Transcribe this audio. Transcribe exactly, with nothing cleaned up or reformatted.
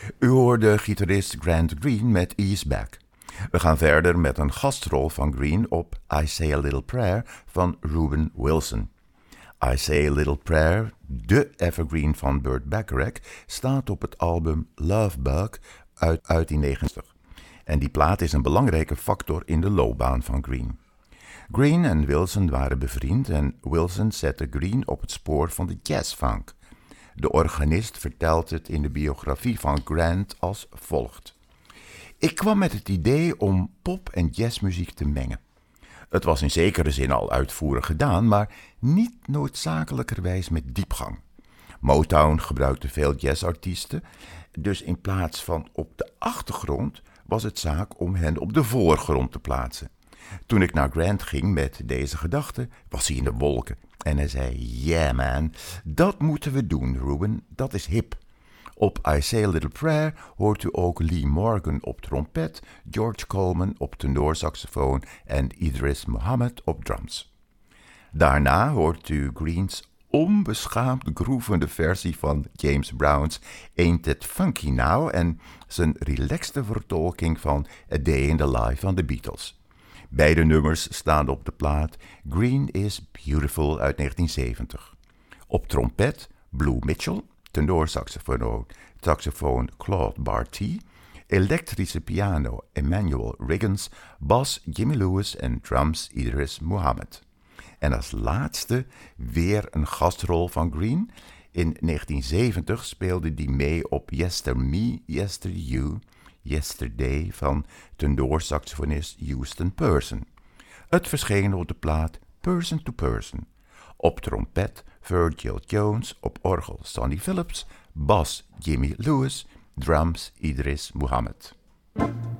U hoorde gitarist Grant Green met Ease Back. We gaan verder met een gastrol van Green op I Say a Little Prayer van Reuben Wilson. I Say a Little Prayer, de evergreen van Burt Bacharach, staat op het album Love Bug uit negentien negentig. En die plaat is een belangrijke factor in de loopbaan van Green. Green en Wilson waren bevriend en Wilson zette Green op het spoor van de jazzfunk. De organist vertelt het in de biografie van Grant als volgt. Ik kwam met het idee om pop- en jazzmuziek te mengen. Het was in zekere zin al uitvoerig gedaan, maar niet noodzakelijkerwijs met diepgang. Motown gebruikte veel jazzartiesten, dus in plaats van op de achtergrond was het zaak om hen op de voorgrond te plaatsen. Toen ik naar Grant ging met deze gedachte, was hij in de wolken. En hij zei, yeah man, dat moeten we doen, Reuben, dat is hip. Op I Say a Little Prayer hoort u ook Lee Morgan op trompet, George Coleman op tenorsaxofoon en Idris Muhammad op drums. Daarna hoort u Greens onbeschaamd groevende versie van James Brown's Ain't It Funky Now en zijn relaxte vertolking van A Day in the Life van de Beatles. Beide nummers staan op de plaat Green is Beautiful uit negentien zeventig. Op trompet Blue Mitchell, tenorsaxofoon saxofoon Claude Barty, elektrische piano Emmanuel Riggins, bas Jimmy Lewis en drums Idris Muhammad. En als laatste weer een gastrol van Green. In negentien zeventig speelde die mee op Yester Me, Yester You, Yesterday van tenorsaxofonist Houston Person. Het verscheen op de plaat Person to Person. Op trompet Virgil Jones, op orgel Sonny Phillips, bas Jimmy Lewis, drums Idris Muhammad.